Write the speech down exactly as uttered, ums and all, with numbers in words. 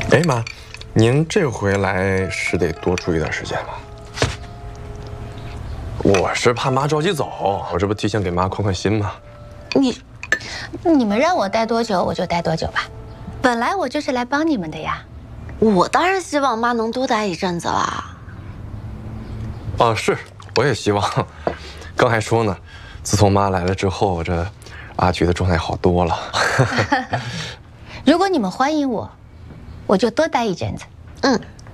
哎妈，您这回来是得多住一段时间吧？我是怕妈着急走，我这不提前给妈宽宽心吗？ 你，你们让我待多久我就待多久吧，本来我就是来帮你们的呀。 我当然希望妈能多待一阵子啦。 啊，是，我也希望。刚还说呢，自从妈来了之后，这阿菊的状态好多了。 如果你们欢迎我，我就多待一阵子。 嗯。